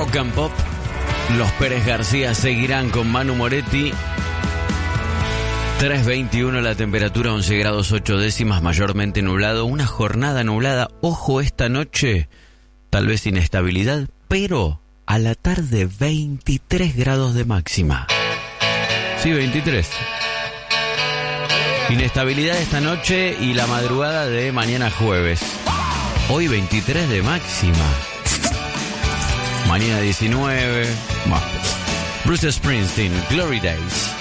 Rock and Pop. Los Pérez García seguirán con Manu Moretti. 3:21 la temperatura, 11 grados 8 décimas, mayormente nublado. Una jornada nublada. Ojo, esta noche, tal vez inestabilidad, pero a la tarde 23 grados de máxima. Sí, 23. Inestabilidad esta noche y la madrugada de mañana jueves. Hoy 23 de máxima. Mañana 19. Bruce Springsteen, Glory Days.